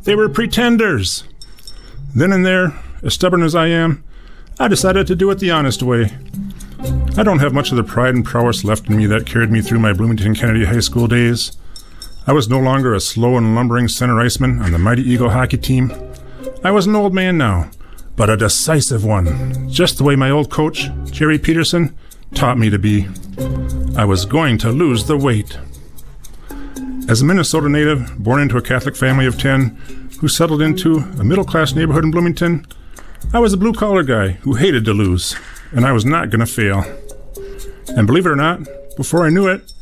They were pretenders. Then and there, as stubborn as I am, I decided to do it the honest way. I don't have much of the pride and prowess left in me that carried me through my Bloomington Kennedy High School days. I was no longer a slow and lumbering center iceman on the Mighty Eagle hockey team. I was an old man now, but a decisive one, just the way my old coach, Jerry Peterson, taught me to be. I was going to lose the weight. As a Minnesota native, born into a Catholic family of 10, who settled into a middle-class neighborhood in Bloomington, I was a blue-collar guy who hated to lose, and I was not going to fail. And believe it or not, before I knew it,